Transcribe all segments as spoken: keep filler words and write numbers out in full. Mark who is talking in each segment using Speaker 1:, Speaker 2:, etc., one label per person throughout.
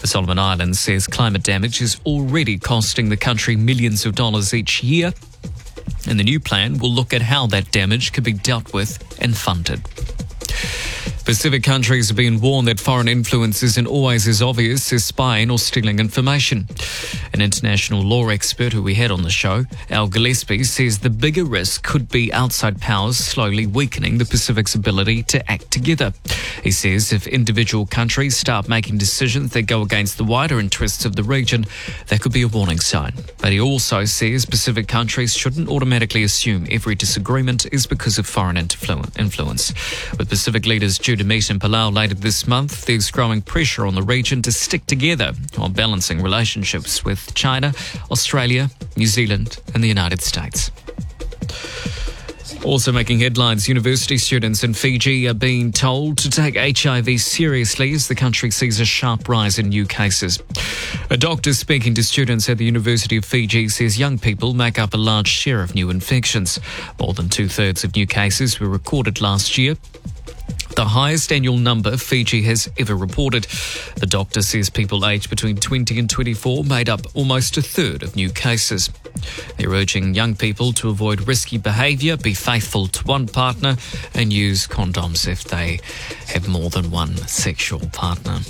Speaker 1: Solomon Islands says climate damage is already costing the country millions of dollars each year, and the new plan will look at how that damage could be dealt with and funded. Pacific countries have been warned that foreign influence isn't always as obvious as spying or stealing information. An international law expert who we had on the show, Al Gillespie, says the bigger risk could be outside powers slowly weakening the Pacific's ability to act together. He says if individual countries start making decisions that go against the wider interests of the region, that could be a warning sign. But he also says Pacific countries shouldn't automatically assume every disagreement is because of foreign influence. With Pacific leaders due to meet in Palau later this month, there's growing pressure on the region to stick together while balancing relationships with China, Australia, New Zealand and the United States. Also making headlines, university students in Fiji are being told to take H I V seriously as the country sees a sharp rise in new cases. A doctor speaking to students at the University of Fiji says young people make up a large share of new infections. More than two-thirds of new cases were recorded last year, the highest annual number Fiji has ever reported. The doctor says people aged between twenty and twenty-four made up almost a third of new cases. They're urging young people to avoid risky behaviour, be faithful to one partner and use condoms if they have more than one sexual partner.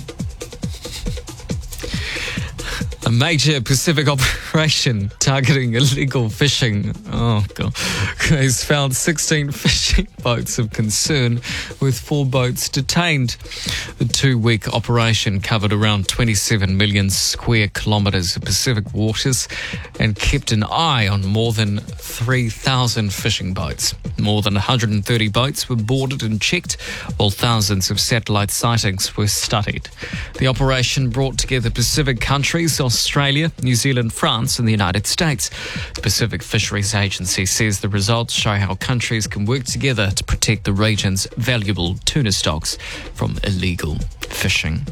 Speaker 1: A major Pacific operation targeting illegal fishing, oh God, has found sixteen fishing boats of concern, with four boats detained. The two-week operation covered around twenty-seven million square kilometres of Pacific waters and kept an eye on more than three thousand fishing boats. More than one hundred thirty boats were boarded and checked, while thousands of satellite sightings were studied. The operation brought together Pacific countries, Australia, New Zealand, France and the United States. The Pacific Fisheries Agency says the results show how countries can work together to protect the region's valuable tuna stocks from illegal fishing.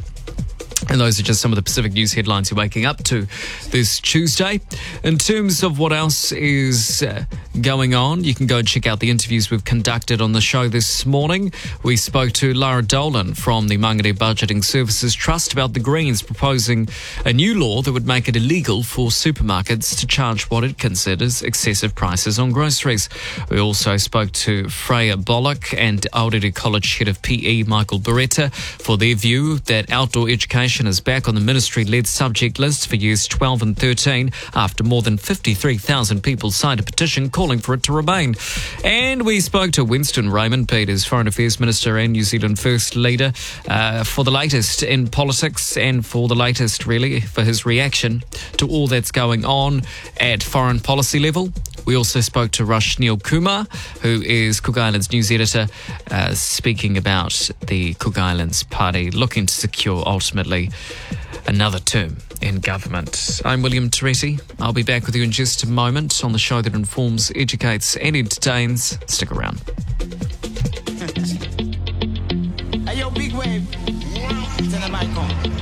Speaker 1: And those are just some of the Pacific news headlines you're waking up to this Tuesday. In terms of what else is uh, going on, you can go and check out the interviews we've conducted on the show this morning. We spoke to Lara Dolan from the Mangere Budgeting Services Trust about the Greens proposing a new law that would make it illegal for supermarkets to charge what it considers excessive prices on groceries. We also spoke to Freya Bollock and Aorere College Head of P E, Michael Beretta, for their view that outdoor education is back on the ministry-led subject list for years twelve and thirteen after more than fifty-three thousand people signed a petition calling for it to remain. And we spoke to Winston Raymond, Peter's Foreign Affairs Minister and New Zealand First Leader, uh, for the latest in politics and for the latest, really, for his reaction to all that's going on at foreign policy level. We also spoke to Rashneel Kumar, who is Cook Islands news editor, uh, speaking about the Cook Islands Party looking to secure, ultimately, another term in government. I'm William Teresi. I'll be back with you in just a moment on the show that informs, educates and entertains. Stick around.
Speaker 2: Hey, yo, big wave. Turn the mic on.